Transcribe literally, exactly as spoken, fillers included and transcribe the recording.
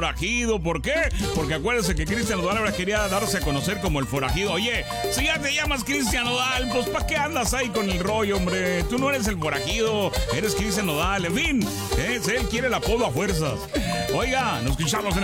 forajido. ¿Por qué? Porque acuérdense que Cristian Nodal ahora quería darse a conocer como el forajido. Oye, si ya te llamas Cristian Nodal, pues ¿para qué andas ahí con el rollo, hombre? Tú no eres el forajido, eres Cristian Nodal. En fin, ¿eh? Él quiere el apodo a fuerzas. Oiga, nos escuchamos en